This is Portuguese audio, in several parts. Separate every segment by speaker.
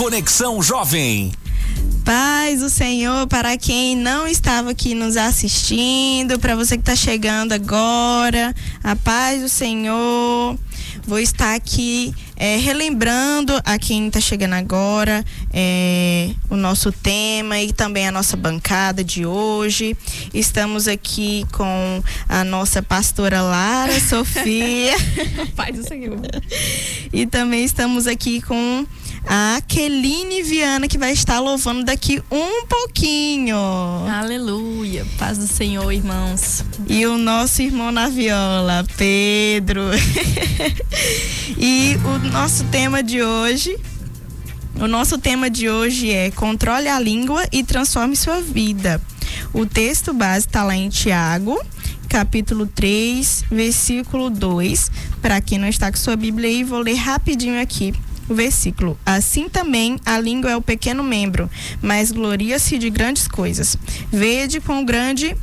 Speaker 1: Conexão Jovem.
Speaker 2: Paz do Senhor para quem não estava aqui nos assistindo, para você que está chegando agora, a paz do Senhor. Vou estar aqui relembrando a quem está chegando agora o nosso tema e também a nossa bancada de hoje. Estamos aqui com a nossa pastora Lara Sofia.
Speaker 3: Paz do Senhor.
Speaker 2: E também estamos aqui com a Aqueline Viana, que vai estar louvando daqui um pouquinho.
Speaker 3: Aleluia, paz do Senhor, irmãos.
Speaker 2: E o nosso irmão na viola, Pedro. E o nosso tema de hoje é controle a língua e transforme sua vida. O texto base está lá em Tiago, capítulo 3, versículo 2. Para quem não está com sua Bíblia aí, vou ler rapidinho aqui o versículo. Assim também a língua é o pequeno membro, mas gloria-se de grandes coisas. Vede com grande,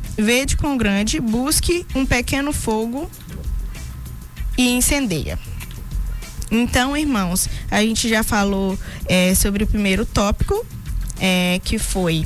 Speaker 2: busque um pequeno fogo e incendeia. Então, irmãos, a gente já falou sobre o primeiro tópico, que foi...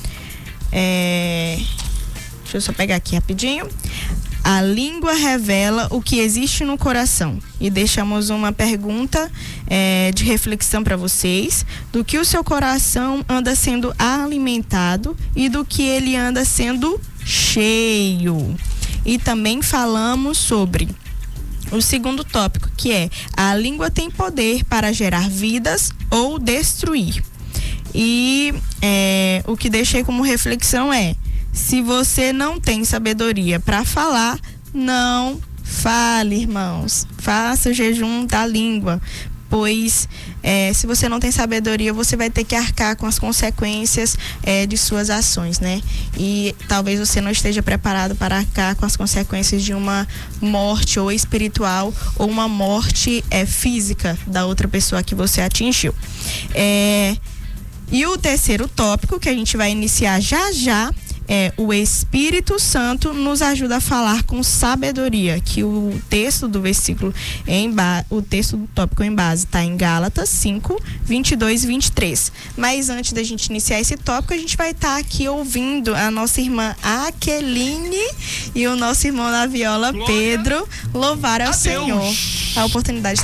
Speaker 2: deixa eu só pegar aqui rapidinho. A língua revela o que existe no coração. E deixamos uma pergunta de reflexão para vocês: do que o seu coração anda sendo alimentado e do que ele anda sendo cheio. E também falamos sobre o segundo tópico, que é: a língua tem poder para gerar vidas ou destruir. E o que deixei como reflexão é: se você não tem sabedoria para falar, não fale, irmãos. Faça o jejum da língua, pois se você não tem sabedoria, você vai ter que arcar com as consequências de suas ações, né? E talvez você não esteja preparado para arcar com as consequências de uma morte ou espiritual ou uma morte física da outra pessoa que você atingiu. E o terceiro tópico que a gente vai iniciar já o Espírito Santo nos ajuda a falar com sabedoria, que o texto do versículo o texto do tópico em base está em Gálatas 5, 22 e 23. Mas antes da gente iniciar esse tópico, a gente vai estar aqui ouvindo a nossa irmã Aqueline e o nosso irmão na viola, Pedro, louvar ao Senhor. A oportunidade